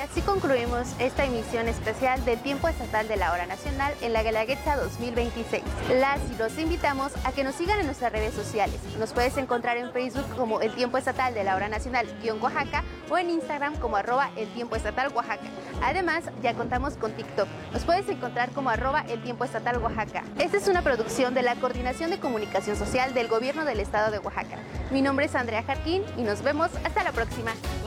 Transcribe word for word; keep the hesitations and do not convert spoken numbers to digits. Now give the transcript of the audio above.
así concluimos esta emisión especial del Tiempo Estatal de la Hora Nacional en la Guelaguetza dos mil veintiséis. Las y los invitamos a que nos sigan en nuestras redes sociales. Nos puedes encontrar en Facebook como El Tiempo Estatal de la Hora Nacional Oaxaca o en Instagram como arroba El Tiempo Estatal Oaxaca. Además, ya contamos con TikTok. Nos puedes encontrar como arroba El Tiempo Estatal Oaxaca. Esta es una producción de la Coordinación de Comunicación Social del Gobierno del Estado de Oaxaca. Mi nombre es Andrea Jarquín y nos vemos hasta la próxima.